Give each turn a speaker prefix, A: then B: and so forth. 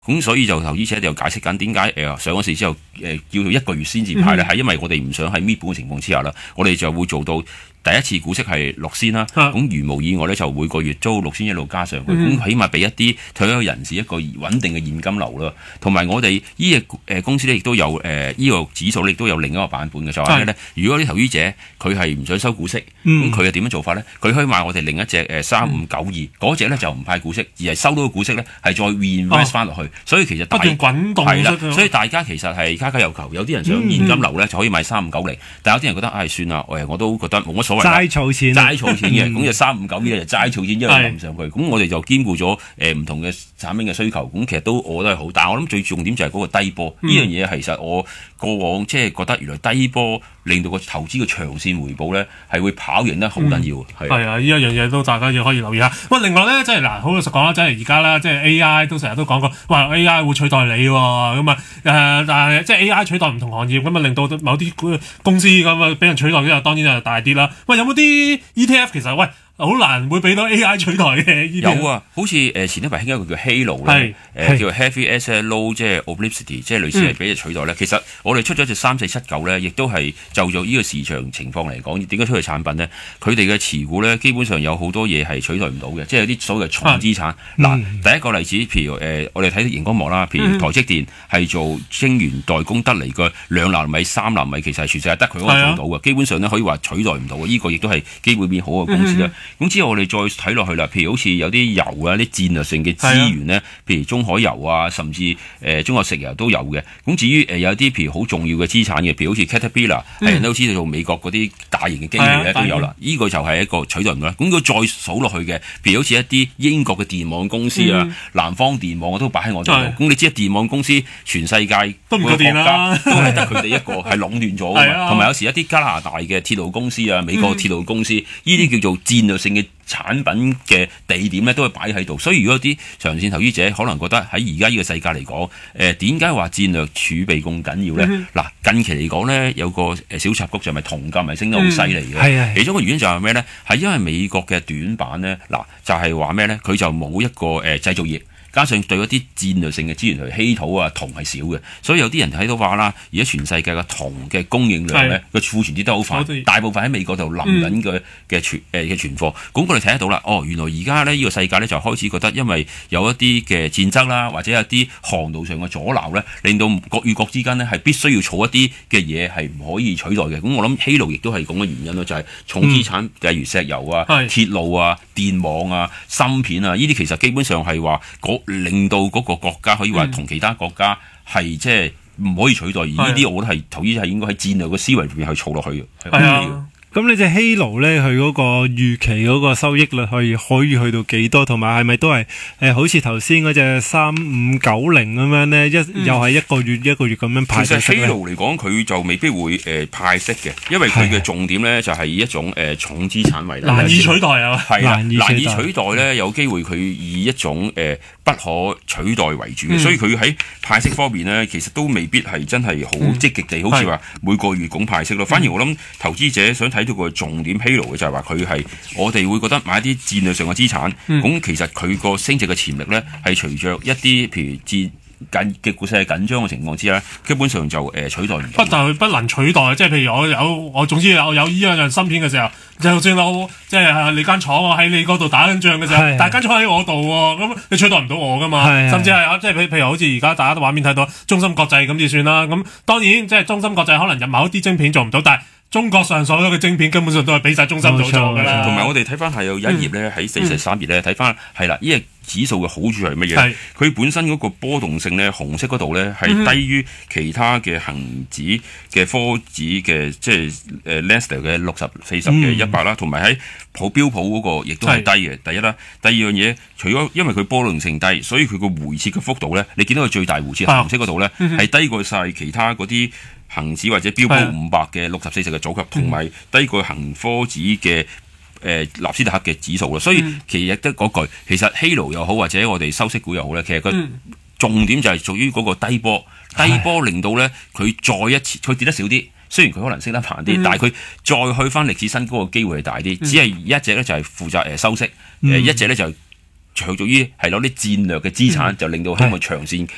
A: 咁所以就投資者就解釋緊點解上咗市之後叫做1個月先至派咧，係因為我哋唔想喺搣本嘅情況之下啦，我哋就會做到第一次股息係6仙啦，咁如無意外咧就每個月租6仙一路加上去，咁起碼俾一啲退休人士一個穩定嘅現金流啦。同埋我哋呢個公司咧亦都有呢個指數亦都有另一個版本嘅，就係咩咧？如果啲投資者佢係唔想收股息，咁佢係點樣做法咧？佢可以買我哋另一隻3592嗰隻咧就唔派股息，而係收到個股息咧係再 reinvest 翻落去。所以其實
B: 不斷滾動
A: 係啦，所以大家其實係家家有求，有啲人想現金流咧就可以買3590，但有啲人覺得算啦，我都覺得冇乜所謂，
C: 齋儲錢
A: 嘅，咁就3591就齋儲錢一路撳上去，咁我哋就兼顧咗唔同嘅產品嘅需求，咁其實我覺得係好，但係我諗最重點就係嗰個低波呢樣嘢，其實我過往即係覺得原來低波令到個投資嘅長線回報咧係會跑贏得好緊要，
B: 係啊，呢一樣嘢都大家要可以留意下。喂，另外咧即係嗱，好老實講啦，即係而家啦，即係 AI 都成日都講過，話 AI 會取代你喎，咁但係即係 AI 取代唔同行業，咁令到某啲公司咁俾人取代之後，當然就大啲啦。喂，有冇啲 ETF 其實好難會俾到 AI 取代嘅？
A: 有啊，好似前一排興一個叫 Halo 咧，叫 Heavy Asset Load 即係 Obligatory， 即係類似係俾人取代咧。其實我哋出咗隻3479咧，亦都係就咗呢個市場情況嚟講，點解出嚟產品咧？佢哋嘅持股咧，基本上有好多嘢係取代唔到嘅，即係有啲所謂重資產。嗱，第一個例子，譬如我哋睇熒光幕啦，譬如台積電係做晶圓代工得嚟嘅2納米、3納米，其實係全世界得佢嗰個做到嘅，基本上咧可以話取代唔到嘅。呢個亦都係基本面好嘅公司啦。咁之後我哋再睇落去啦，譬如好似有啲油啊，啲戰略性嘅資源咧，譬如中海油啊，甚至中國石油都有嘅。咁至於有啲譬如好重要嘅資產嘅，譬如好似 Caterpillar，係人都知道做美國嗰啲大型嘅機器咧都有啦。呢個就係一個取代唔到啦。咁佢再數落去嘅，譬如好似一啲英國嘅電網公司啊，南方電網都擺喺我哋度。咁你知電網公司全世界
B: 都唔夠電啦，
A: 都係得佢哋一個係壟斷咗㗎嘛。同埋有時一啲加拿大嘅鐵路公司啊，美國鐵路公司，呢啲叫做戰略性嘅產品嘅地點咧都係擺喺度，所以如果啲長線投資者可能覺得喺而家呢個世界嚟講，點解話戰略儲備咁緊要咧？嗱，近期嚟講咧有個小插曲就係咪銅價咪升得好犀利嘅？其中個原因就係咩咧？係因為美國嘅短板咧，嗱就係話咩咧？佢就冇一個製造業。加上對一啲戰略性嘅資源，例如稀土啊、銅係少嘅，所以有啲人睇到話啦，而家全世界嘅銅嘅供應量咧，個庫存跌得好快，大部分喺美國度冧緊嘅存貨。咁我哋睇得到啦，原來而家呢個世界咧就開始覺得，因為有一啲嘅戰爭啦，或者有啲航道上嘅阻撓咧，令到國與國之間咧係必須要儲一啲嘅嘢係唔可以取代嘅。咁我諗希路亦都係咁嘅原因咯，就係重資產，例如石油啊、鐵路啊、電網啊、芯片啊，呢啲其實基本上係話令到嗰個國家可以話同其他國家係即係唔可以取代，而呢啲我覺得係投資係應該喺戰略嘅思維入邊去儲落去嘅。係啊。
C: 咁呢隻希勞咧，佢嗰個預期嗰個收益率可以去到幾多？同埋係咪都係好似頭先嗰隻3590咁樣咧，又係一個月咁樣派息？
A: 其實希勞嚟講，佢就未必會派息嘅，因為佢嘅重點咧就係以一種重資產為例，
B: 難以取代啊，
A: 係難以取代咧，有機會佢以一種不可取代為主嘅，所以佢喺派息方面咧，其實都未必係真係好積極地，好似話每個月咁派息咯。反而我諗投資者想睇到個重點披露嘅就係話佢係我哋會覺得買一啲戰略上嘅資產，咁其實佢個升值嘅潛力咧係隨着一啲譬如嘅股市係緊張嘅情況之下，基本上就取代唔到。
B: 但係佢不能取代，即係譬如我總之有呢樣芯片嘅時候，就算我即係你間廠我喺你嗰度打緊仗嘅時候，但係間廠喺我度喎，咁你取代唔到我噶嘛？甚至係即係譬如好似而家大家都畫面睇到中芯國際咁就算啦。咁當然即係中芯國際可能入某一啲晶片做唔到，但係中國上所有嘅晶片根本上都係俾晒中芯做㗎啦。
A: 同埋我哋睇翻係有一頁咧喺43頁咧睇翻係啦，呢個指數嘅好處係乜嘢？佢本身嗰個波動性咧，紅色嗰度咧係低於其他嘅恒指嘅科指嘅，即係Nasdaq 嘅60、40嘅100啦，同埋喺標普嗰個亦都係低嘅。第一啦，第二樣嘢，除咗因為佢波動性低，所以佢個回撤嘅幅度咧，你見到佢最大回撤紅色嗰度咧係低過晒其他嗰啲恒指或者標普500嘅60、40嘅組合，同埋低過恒科指嘅納斯達克嘅指數啦，所以其實得嗰句，其實希勞又好或者我哋收息股又好咧，其實個重點就係屬於嗰個低波，低波令到咧佢再一次佢跌得少啲，雖然佢可能升得慢啲，但係佢再去翻歷史新高嘅機會係大啲。只係一隻咧就係負責收息，一隻咧就係屬於係攞啲戰略嘅資產，就令到希望長線